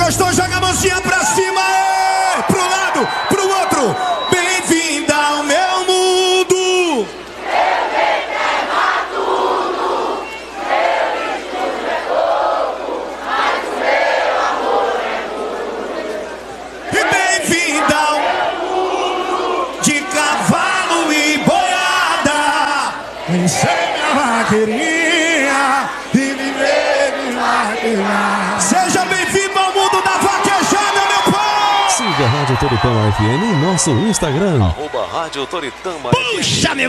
gostou, joga a mãozinha pra cima, pro lado, pro outro. Bem-vinda ao meu mundo. Eu quem queima tudo, meu estudo é pouco, mas o meu amor é muito. E bem-vinda ao mundo de cavalo e boiada. Encher minha vaqueirinha e viver de vaqueira. Seja bem-vindo ao mundo da vaquejada, meu pai. Siga a Rádio Toritama FM em nosso Instagram. @Rádio Toritama. Puxa, meu